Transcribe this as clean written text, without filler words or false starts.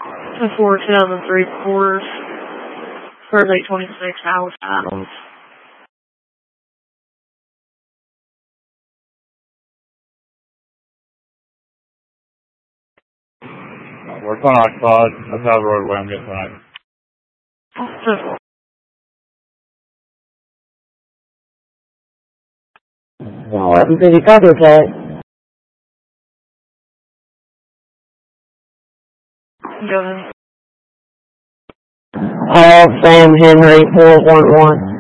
4 2003 quarters. First 826 Alice Adams. We're going on Claude. That's how the roadway I'm getting tonight. 1150 Coppercat. Go ahead. Sam Henry 411.